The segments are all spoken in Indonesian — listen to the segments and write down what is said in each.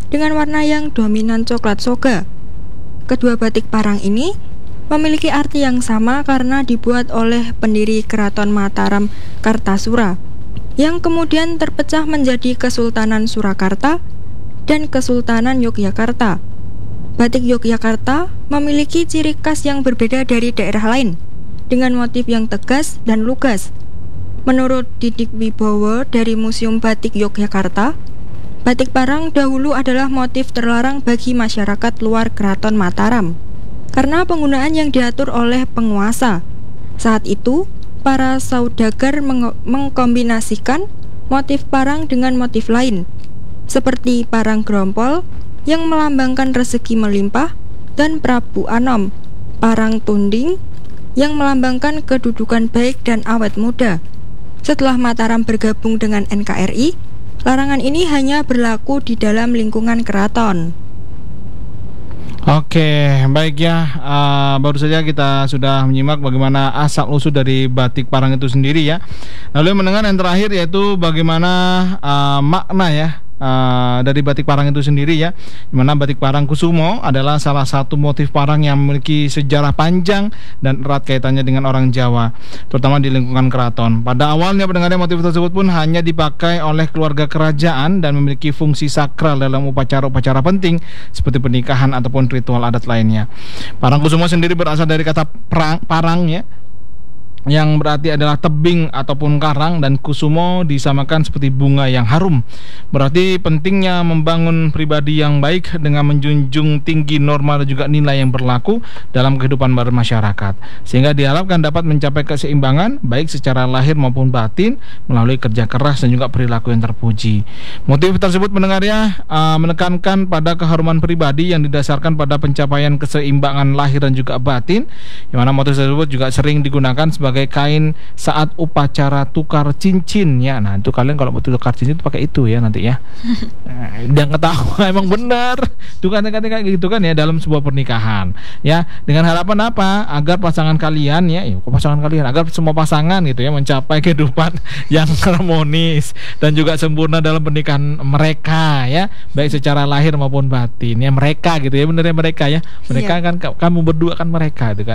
dengan warna yang dominan coklat soga. Kedua batik parang ini memiliki arti yang sama karena dibuat oleh pendiri Keraton Mataram Kartasura yang kemudian terpecah menjadi Kesultanan Surakarta dan Kesultanan Yogyakarta. Batik Yogyakarta memiliki ciri khas yang berbeda dari daerah lain dengan motif yang tegas dan lugas. Menurut Didik Wibowo dari Museum Batik Yogyakarta, batik parang dahulu adalah motif terlarang bagi masyarakat luar Keraton Mataram karena penggunaan yang diatur oleh penguasa. Saat itu, para saudagar mengkombinasikan motif parang dengan motif lain, seperti parang grompol yang melambangkan rezeki melimpah dan Prabu Anom, parang tunding yang melambangkan kedudukan baik dan awet muda. Setelah Mataram bergabung dengan NKRI, larangan ini hanya berlaku di dalam lingkungan keraton. Oke, baik ya. Baru saja kita sudah menyimak bagaimana asal-usul dari batik parang itu sendiri ya. Lalu yang mendengar yang terakhir yaitu bagaimana makna ya dari batik parang itu sendiri ya, dimana batik parang Kusumo adalah salah satu motif parang yang memiliki sejarah panjang dan erat kaitannya dengan orang Jawa, terutama di lingkungan keraton. Pada awalnya pendengarnya motif tersebut pun hanya dipakai oleh keluarga kerajaan dan memiliki fungsi sakral dalam upacara-upacara penting seperti pernikahan ataupun ritual adat lainnya. Parang Kusumo sendiri berasal dari kata parang ya, yang berarti adalah tebing ataupun karang, dan kusumo disamakan seperti bunga yang harum. Berarti pentingnya membangun pribadi yang baik dengan menjunjung tinggi norma dan juga nilai yang berlaku dalam kehidupan bermasyarakat, sehingga diharapkan dapat mencapai keseimbangan baik secara lahir maupun batin melalui kerja keras dan juga perilaku yang terpuji. Motif tersebut mendengarnya menekankan pada keharuman pribadi yang didasarkan pada pencapaian keseimbangan lahir dan juga batin, yang mana motif tersebut juga sering digunakan sebagai kain saat upacara tukar cincin ya. Nah itu kalian kalau mau tukar cincin itu pakai itu ya nanti ya. Jangan ketawa, emang benar. Itu kan kayak gitu kan ya dalam sebuah pernikahan ya, dengan harapan apa? Agar pasangan kalian ya, agar semua pasangan gitu ya mencapai kehidupan yang harmonis dan juga sempurna dalam pernikahan mereka ya, baik secara lahir maupun batin ya, mereka gitu ya, benernya mereka ya. Mereka kan kamu berdua kan mereka itu kan.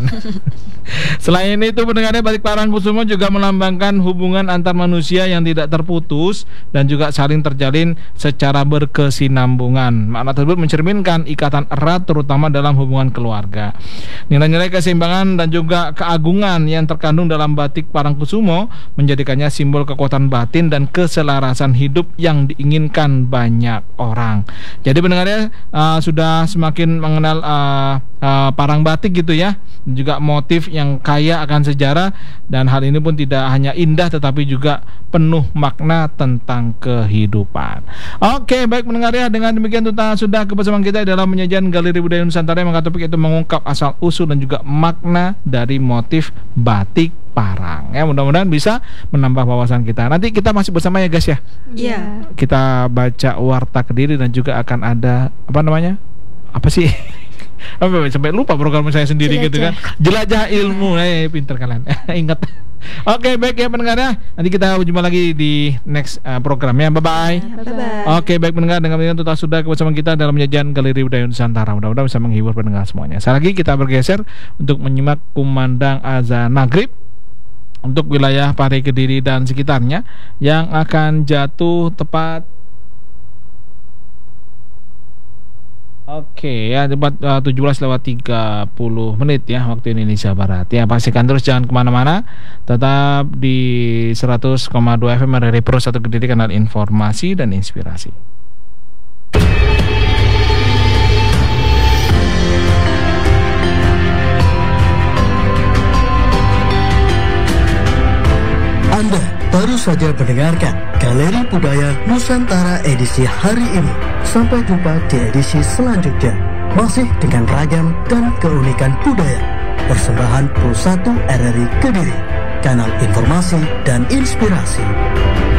Selain itu pendengarnya, batik parang Kusumo juga melambangkan hubungan antar manusia yang tidak terputus dan juga saling terjalin secara berkesinambungan. Makna tersebut mencerminkan ikatan erat terutama dalam hubungan keluarga. Nilai-nilai keseimbangan dan juga keagungan yang terkandung dalam batik parang Kusumo menjadikannya simbol kekuatan batin dan keselarasan hidup yang diinginkan banyak orang. Jadi pendengarnya sudah semakin mengenal parang batik gitu ya, dan juga motif yang kaya akan sejarah, dan hal ini pun tidak hanya indah tetapi juga penuh makna tentang kehidupan. Oke, baik pendengar ya, dengan demikian kita sudah kebersamaan kita dalam penyajian Galeri Budaya Nusantara yang mengangkat topik itu mengungkap asal usul dan juga makna dari motif batik parang ya. Mudah-mudahan bisa menambah wawasan kita. Nanti kita masih bersama ya guys ya. Iya. Kita baca Warta Kediri dan juga akan ada apa sih? Sampai lupa program saya sendiri gitu kan. Jelajah ilmu. Pinter kalian. Ingat. Oke, baik ya pendengar ya. Nanti kita jumpa lagi di next programnya. Bye-bye. Bye-bye. Oke, baik pendengar, dengan itu sudah kebersamaan kita dalam penyajian Galeri Budaya Nusantara. Mudah-mudahan bisa menghibur pendengar semuanya. Sekali lagi kita bergeser untuk menyimak kumandang azan maghrib untuk wilayah Pare Kediri dan sekitarnya yang akan jatuh tepat ya tepat 17:30 ya waktu Indonesia Barat ya. Pastikan terus jangan kemana-mana, tetap di 100,2 FM dari Pro 1 Kediri, kanal informasi dan inspirasi. Anda baru saja mendengarkan Galeri Budaya Nusantara edisi hari ini. Sampai jumpa di edisi selanjutnya, masih dengan ragam dan keunikan budaya. Persembahan Pro 1 RRI Kediri, kanal informasi dan inspirasi.